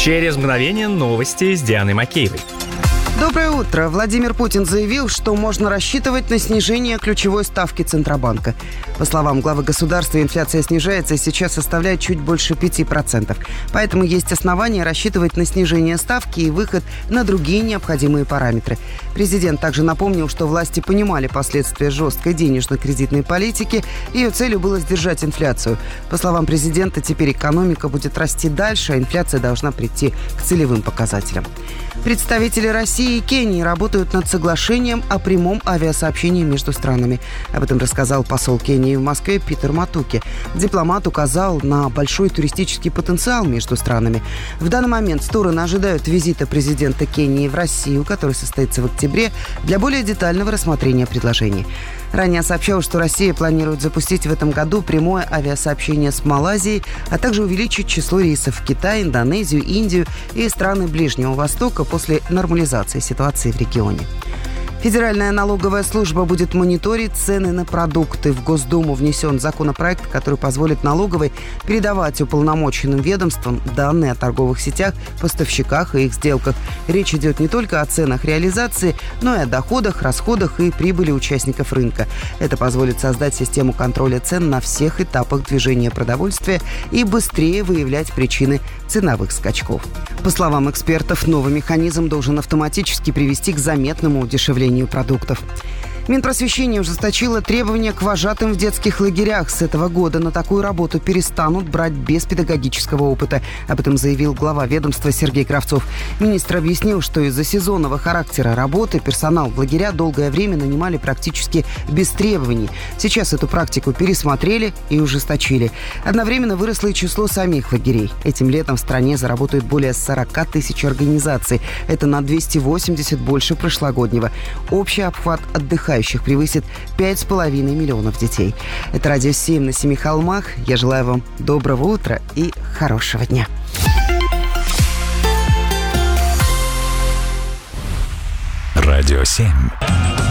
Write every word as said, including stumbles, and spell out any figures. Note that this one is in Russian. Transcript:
Через мгновение новости с Дианой Макеевой. Доброе утро. Владимир Путин заявил, что можно рассчитывать на снижение ключевой ставки Центробанка. По словам главы государства, инфляция снижается и сейчас составляет чуть больше пяти процентов. Поэтому есть основания рассчитывать на снижение ставки и выход на другие необходимые параметры. Президент также напомнил, что власти понимали последствия жесткой денежно-кредитной политики. Ее целью было сдержать инфляцию. По словам президента, теперь экономика будет расти дальше, а инфляция должна прийти к целевым показателям. Представители России и Кении работают над соглашением о прямом авиасообщении между странами. Об этом рассказал посол Кении в Москве Питер Матуки. Дипломат указал на большой туристический потенциал между странами. В данный момент стороны ожидают визита президента Кении в Россию, который состоится в октябре, для более детального рассмотрения предложений. Ранее сообщалось, что Россия планирует запустить в этом году прямое авиасообщение с Малайзией, а также увеличить число рейсов в Китай, Индонезию, Индию и страны Ближнего Востока после нормализации ситуации в регионе. Федеральная налоговая служба будет мониторить цены на продукты. В Госдуму внесен законопроект, который позволит налоговой передавать уполномоченным ведомствам данные о торговых сетях, поставщиках и их сделках. Речь идет не только о ценах реализации, но и о доходах, расходах и прибыли участников рынка. Это позволит создать систему контроля цен на всех этапах движения продовольствия и быстрее выявлять причины ценовых скачков. По словам экспертов, новый механизм должен автоматически привести к заметному удешевлению продуктов. Минпросвещение ужесточило требования к вожатым в детских лагерях. С этого года на такую работу перестанут брать без педагогического опыта. Об этом заявил глава ведомства Сергей Кравцов. Министр объяснил, что из-за сезонного характера работы персонал в лагеря долгое время нанимали практически без требований. Сейчас эту практику пересмотрели и ужесточили. Одновременно выросло и число самих лагерей. Этим летом в стране заработают более сорок тысяч организаций. Это на двести восемьдесят больше прошлогоднего. Общий обхват отдыхающих превысит пять с половиной миллионов детей. Это Радио семь на Семи холмах. Я желаю вам доброго утра и хорошего дня. Радио семь.